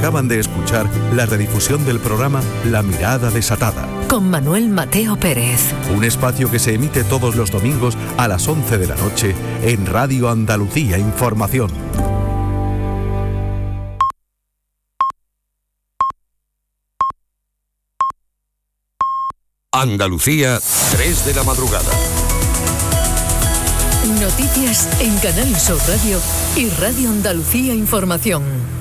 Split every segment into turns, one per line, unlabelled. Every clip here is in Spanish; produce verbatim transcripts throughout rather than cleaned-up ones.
Acaban de escuchar la redifusión del programa La Mirada Desatada,
con Manuel Mateo Pérez.
Un espacio que se emite todos los domingos a las once de la noche en Radio Andalucía Información.
Andalucía, tres de la madrugada.
Noticias en Canal Sur Radio y Radio Andalucía Información.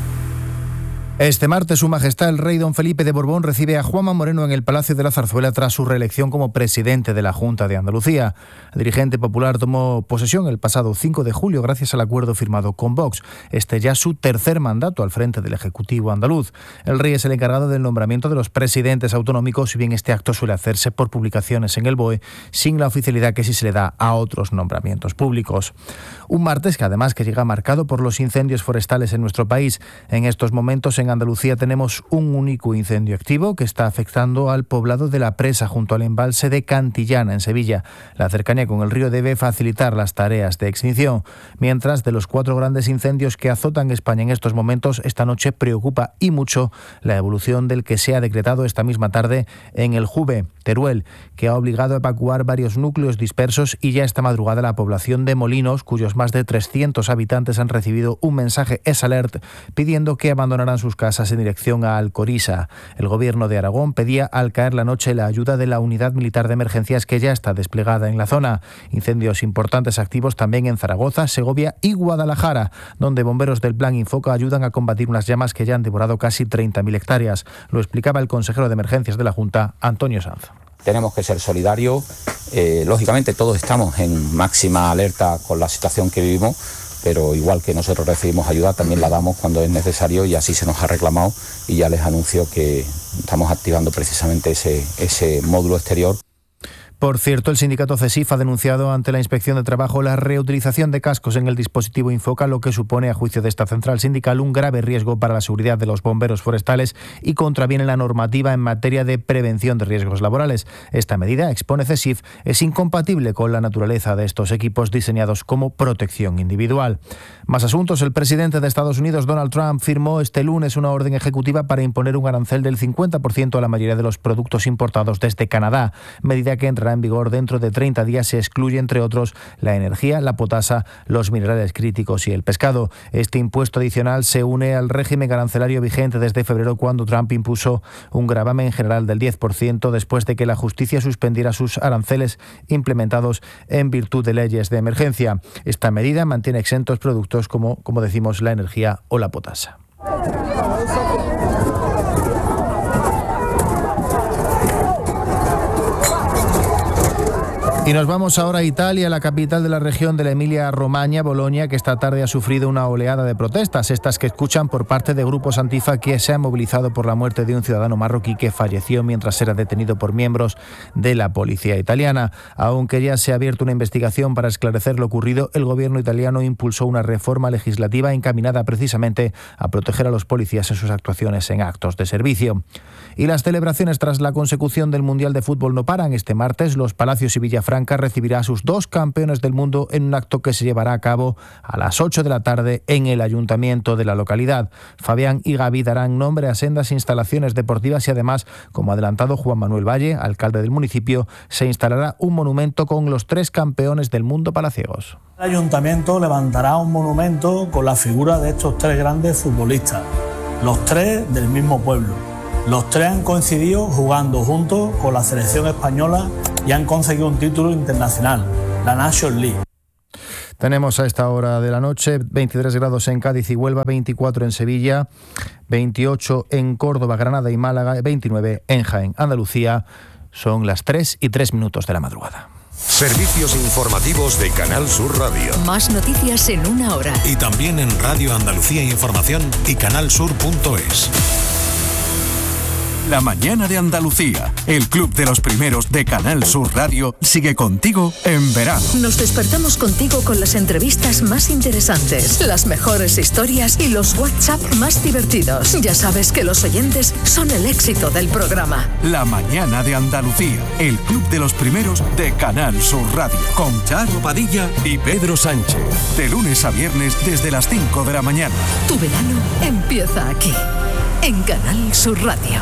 Este martes, Su Majestad el Rey Don Felipe de Borbón recibe a Juanma Moreno en el Palacio de la Zarzuela tras su reelección como presidente de la Junta de Andalucía. El dirigente popular tomó posesión el pasado cinco de julio gracias al acuerdo firmado con Vox. Este ya su tercer mandato al frente del Ejecutivo andaluz. El Rey es el encargado del nombramiento de los presidentes autonómicos, si bien este acto suele hacerse por publicaciones en el B O E, sin la oficialidad que sí se le da a otros nombramientos públicos. Un martes que además que llega marcado por los incendios forestales en nuestro país. En estos momentos en Andalucía tenemos un único incendio activo que está afectando al poblado de La Presa junto al embalse de Cantillana en Sevilla. La cercanía con el río debe facilitar las tareas de extinción. Mientras, de los cuatro grandes incendios que azotan España en estos momentos, esta noche preocupa y mucho la evolución del que se ha decretado esta misma tarde en el Juve, Teruel, que ha obligado a evacuar varios núcleos dispersos, y ya esta madrugada la población de Molinos, cuyos más de trescientos habitantes han recibido un mensaje S-Alert pidiendo que abandonaran sus casas en dirección a Alcorisa. El gobierno de Aragón pedía al caer la noche la ayuda de la unidad militar de emergencias que ya está desplegada en la zona. Incendios importantes activos también en Zaragoza, Segovia y Guadalajara, donde bomberos del Plan Infoca ayudan a combatir unas llamas que ya han devorado casi treinta mil hectáreas. Lo explicaba el consejero de emergencias de la Junta, Antonio Sanz.
Tenemos que ser solidarios, eh, lógicamente todos estamos en máxima alerta con la situación que vivimos, pero igual que nosotros recibimos ayuda, también la damos cuando es necesario, y así se nos ha reclamado, y ya les anuncio que estamos activando precisamente ese, ese módulo exterior.
Por cierto, el sindicato CESIF ha denunciado ante la Inspección de Trabajo la reutilización de cascos en el dispositivo Infoca, lo que supone, a juicio de esta central sindical, un grave riesgo para la seguridad de los bomberos forestales y contraviene la normativa en materia de prevención de riesgos laborales. Esta medida, expone CESIF, es incompatible con la naturaleza de estos equipos diseñados como protección individual. Más asuntos. El presidente de Estados Unidos, Donald Trump, firmó este lunes una orden ejecutiva para imponer un arancel del cincuenta por ciento a la mayoría de los productos importados desde Canadá, medida que entrará en vigor dentro de treinta días. Se excluye, entre otros, la energía, la potasa, los minerales críticos y el pescado. Este impuesto adicional se une al régimen arancelario vigente desde febrero, cuando Trump impuso un gravamen general del diez por ciento después de que la justicia suspendiera sus aranceles implementados en virtud de leyes de emergencia. Esta medida mantiene exentos productos como, como decimos, la energía o la potasa. Y nos vamos ahora a Italia, la capital de la región de la Emilia-Romagna, Bolonia, que esta tarde ha sufrido una oleada de protestas, estas que escuchan por parte de grupos antifa que se han movilizado por la muerte de un ciudadano marroquí que falleció mientras era detenido por miembros de la policía italiana. Aunque ya se ha abierto una investigación para esclarecer lo ocurrido, el gobierno italiano impulsó una reforma legislativa encaminada precisamente a proteger a los policías en sus actuaciones en actos de servicio. Y las celebraciones tras la consecución del Mundial de Fútbol no paran. Este martes, los Palacios y Villafranca recibirá a sus dos campeones del mundo en un acto que se llevará a cabo a las ocho de la tarde en el ayuntamiento de la localidad. Fabián y Gaby darán nombre a sendas instalaciones deportivas y además, como ha adelantado Juan Manuel Valle, alcalde del municipio, se instalará un monumento con los tres campeones del mundo palaciegos.
El ayuntamiento levantará un monumento con la figura de estos tres grandes futbolistas, los tres del mismo pueblo. Los tres han coincidido jugando juntos con la selección española y han conseguido un título internacional, la Nations League.
Tenemos a esta hora de la noche veintitrés grados en Cádiz y Huelva, veinticuatro en Sevilla, veintiocho en Córdoba, Granada y Málaga, veintinueve en Jaén. Andalucía, son las tres y tres minutos de la madrugada.
Servicios informativos de Canal Sur Radio.
Más noticias en una hora.
Y también en Radio Andalucía Información y canalsur punto es. La mañana de Andalucía, el club de los primeros de Canal Sur Radio, sigue contigo en verano.
Nos despertamos contigo con las entrevistas más interesantes, las mejores historias y los WhatsApp más divertidos. Ya sabes que los oyentes son el éxito del programa.
La mañana de Andalucía, el club de los primeros de Canal Sur Radio, con Charo Padilla y Pedro Sánchez. De lunes a viernes desde las cinco de la mañana.
Tu verano empieza aquí. en Canal Sur Radio.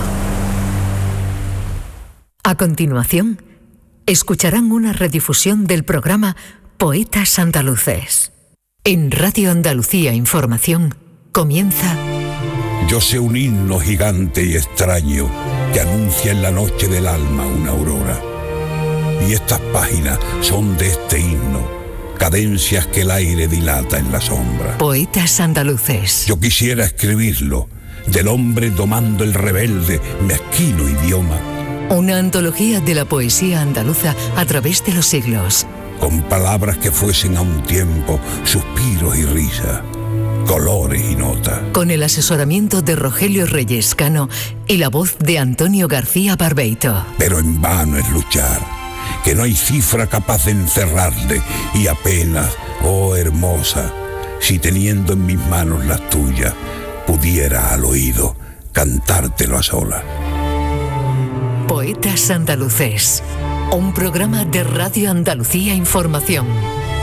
A continuación, escucharán una redifusión del programa Poetas Andaluces. En Radio Andalucía Información comienza...
Yo sé un himno gigante y extraño que anuncia en la noche del alma una aurora. Y estas páginas son de este himno, cadencias que el aire dilata en la sombra.
Poetas Andaluces.
Yo quisiera escribirlo, del hombre domando el rebelde, mezquino idioma.
Una antología de la poesía andaluza a través de los siglos.
Con palabras que fuesen a un tiempo suspiros y risa, colores y notas.
Con el asesoramiento de Rogelio Reyes Cano y la voz de Antonio García Barbeito.
Pero en vano es luchar, que no hay cifra capaz de encerrarle, y apenas, oh hermosa, si teniendo en mis manos las tuyas, pudiera al oído cantártelo a solas.
Poetas Andaluces, un programa de Radio Andalucía Información.